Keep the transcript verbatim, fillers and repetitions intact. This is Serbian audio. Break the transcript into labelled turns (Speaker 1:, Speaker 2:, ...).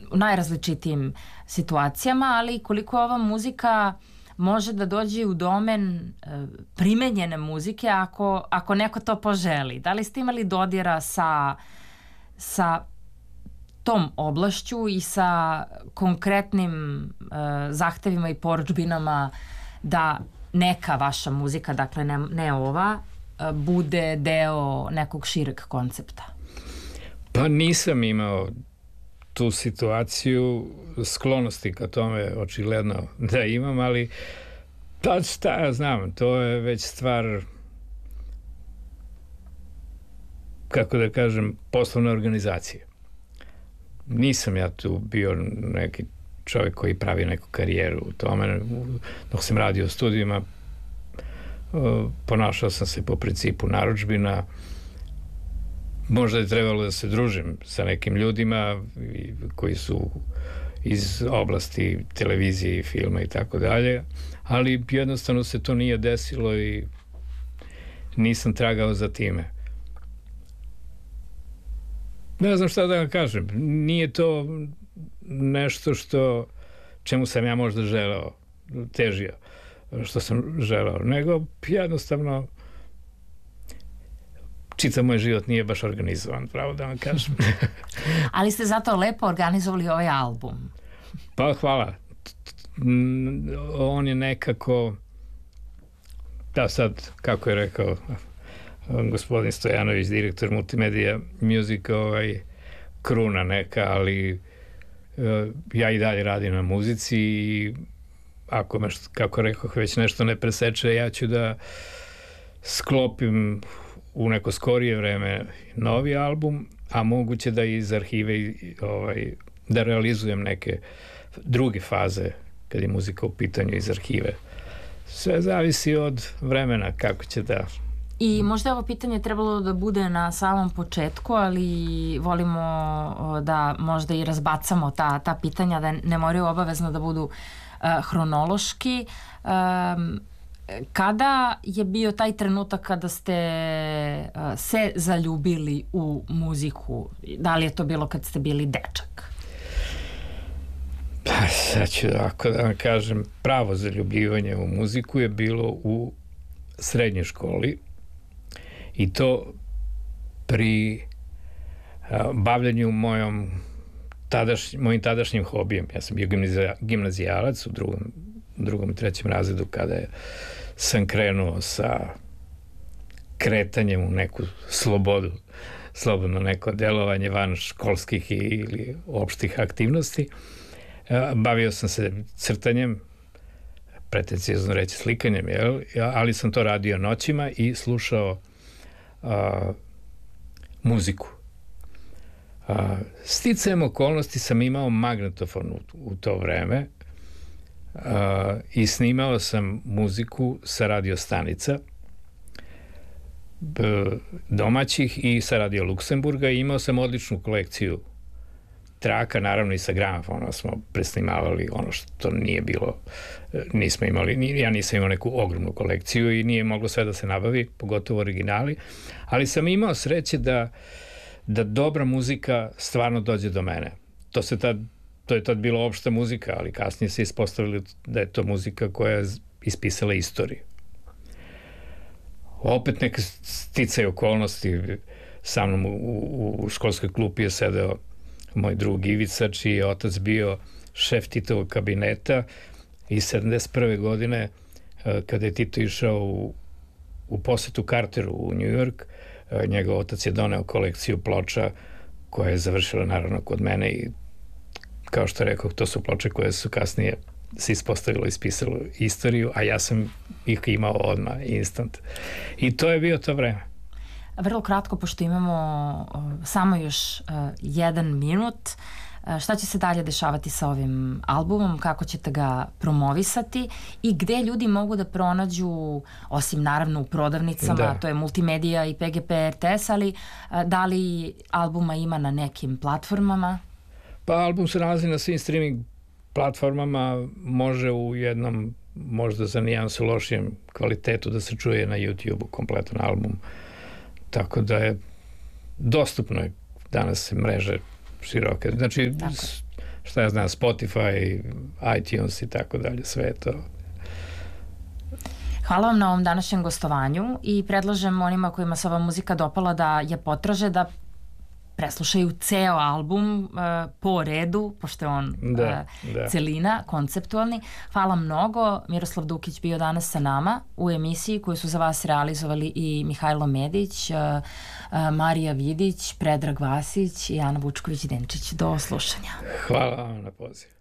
Speaker 1: u najrazličitijim situacijama, ali koliko ova muzika može da dođe u domen primenjene muzike ako, ako neko to poželi. Da li ste imali dodira sa, sa tom oblašću i sa konkretnim uh, zahtevima i porudžbinama da neka vaša muzika, dakle ne, ne ova, uh, bude deo nekog šireg koncepta?
Speaker 2: Pa nisam imao tu situaciju, sklonosti ka tome očigledno da imam, ali pa šta ja znam, to je već stvar, kako da kažem, poslovne organizacije. Nisam ja tu bio neki čovjek koji pravi neku karijeru u tome. Dok sam radio u studijima, ponašao sam se po principu narudžbina. Možda je trebalo da se družim sa nekim ljudima koji su iz oblasti televizije i filma i tako dalje, ali jednostavno se to nije desilo i nisam tragao za time. Ne znam šta da vam kažem. Nije to nešto što čemu sam ja možda želeo, težio, što sam želeo, nego jednostavno čitav moj život nije baš organizovan, pravo da vam kažem.
Speaker 1: Ali ste zato lepo organizovali ovaj album.
Speaker 2: Pa hvala. On je nekako, da sad, kako je rekao gospodin Stojanović, direktor Multimedia Music, ovaj, kruna neka, ali ja i dalje radim na muzici i ako me, kako rekao, već nešto ne preseče, ja ću da sklopim u neko skorije vreme novi album, a moguće da iz arhive ovaj, da realizujem neke druge faze kad je muzika u pitanju iz arhive. Sve zavisi od vremena kako će da...
Speaker 1: I možda ovo pitanje trebalo da bude na samom početku, ali volimo da možda i razbacamo ta, ta pitanja, da ne moraju obavezno da budu uh, hronološki. Um, Kada je bio taj trenutak kada ste uh, se zaljubili u muziku? Da li je to bilo kad ste bili dečak?
Speaker 2: Pa sad ću ako da vam kažem, pravo zaljubljivanje u muziku je bilo u srednjoj školi i to pri uh, bavljanju mojom tadaš, mojim tadašnjim hobijem. Ja sam bio gimnazija, gimnazijalac u drugom drugom i trećem razredu kada je, sam krenuo sa kretanjem u neku slobodu, slobodno neko delovanje van školskih ili opštih aktivnosti. Bavio sam se crtanjem, pretencijozno reći slikanjem, jel? Ali sam to radio noćima i slušao a, muziku. A, sticajem okolnosti sam imao magnetofon u, u to vreme. Uh, i snimao sam muziku sa radio stanica b, domaćih i sa radio Luksemburga i imao sam odličnu kolekciju traka, naravno i sa gramofona smo presnimavali ono što nije bilo, nismo imali, ja nisam imao neku ogromnu kolekciju i nije moglo sve da se nabavi, pogotovo originali, ali sam imao sreće da, da dobra muzika stvarno dođe do mene. To se tad To je tad bila opšta muzika, ali kasnije se ispostavili da je to muzika koja je ispisala istoriju. Opet neke sticaje okolnosti, sa mnom u, u, u školskoj klupi je sedeo moj drug Ivica, čiji je otac bio šef Titovog kabineta i sedamdeset prve godine, kada je Tito išao u, u posetu Carteru u New York, njegov otac je doneo kolekciju ploča koja je završila naravno kod mene i kao što rekao, to su ploče koje su kasnije se ispostavilo i ispisalo istoriju, a ja sam ih imao odmah, instant. I to je bio to vreme.
Speaker 1: Vrlo kratko, pošto imamo uh, samo još uh, jedan minut, uh, šta će se dalje dešavati sa ovim albumom, kako ćete ga promovisati i gde ljudi mogu da pronađu, osim naravno u prodavnicama, da. To je Multimedia i P G P R T S, ali uh, da li albuma ima na nekim platformama?
Speaker 2: Pa album se nalazi na svim streaming platformama, može u jednom, možda za nijansu lošijem kvalitetu da se čuje na YouTube-u kompletan album. Tako da je dostupno je danas mreže široke. Znači, šta ja znam, Spotify, iTunes i tako dalje, sve je to.
Speaker 1: Hvala vam na ovom današnjem gostovanju i predlažem onima kojima se ova muzika dopala da je potraže, da preslušaju ceo album uh, po redu, pošto je on
Speaker 2: da,
Speaker 1: uh,
Speaker 2: da.
Speaker 1: celina, konceptualni. Hvala mnogo. Miroslav Dukić bio danas sa nama u emisiji koju su za vas realizovali i Mihajlo Medić, uh, uh, Marija Vidić, Predrag Vasić i Ana Vučković-Denčić. Do slušanja.
Speaker 2: Hvala vam na pozivu.